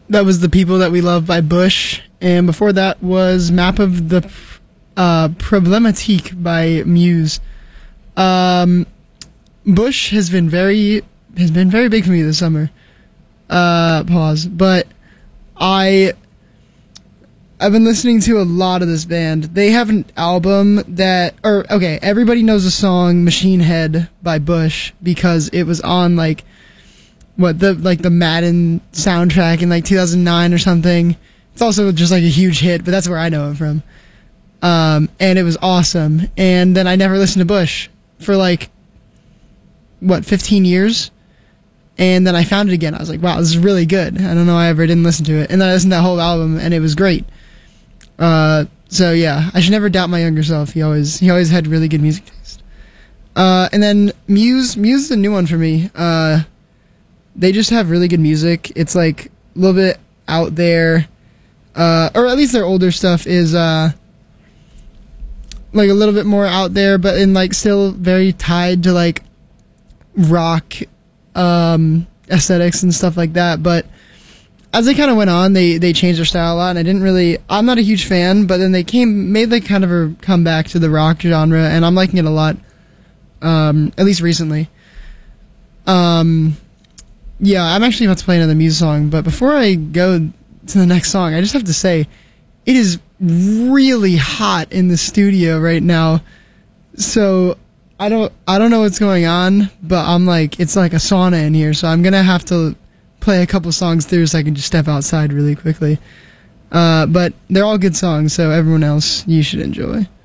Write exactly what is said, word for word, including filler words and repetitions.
that was The People That We Love by Bush, and before that was Map of the uh, Problematique by Muse. Um, Bush has been very has been very big for me this summer. Uh, pause. But I I've been listening to a lot of this band. They have an album that, or okay, everybody knows the song "Machine Head" by Bush because it was on like what the like the Madden soundtrack in like two thousand nine or something. It's also just like a huge hit, but that's where I know it from. Um, and it was awesome. And then I never listened to Bush for like what fifteen years. And then I found it again. I was like, wow, this is really good. I don't know why I ever didn't listen to it. And then I listened to that whole album, and it was great. Uh, so yeah, I should never doubt my younger self. He always he always had really good music taste. Uh, and then Muse, Muse is a new one for me. Uh, they just have really good music. It's like a little bit out there, uh, or at least their older stuff is uh, like a little bit more out there, but in like still very tied to like rock um, aesthetics and stuff like that. But as they kind of went on, they they changed their style a lot, and I didn't really. I'm not a huge fan, but then they came made like kind of a comeback to the rock genre, and I'm liking it a lot. Um, at least recently. Um, yeah, I'm actually about to play another Muse song, but before I go to the next song, I just have to say, it is really hot in the studio right now. So I don't I don't know what's going on, but I'm like, it's like a sauna in here, so I'm gonna have to play a couple songs through so I can just step outside really quickly. Uh, but they're all good songs, so everyone else, you should enjoy.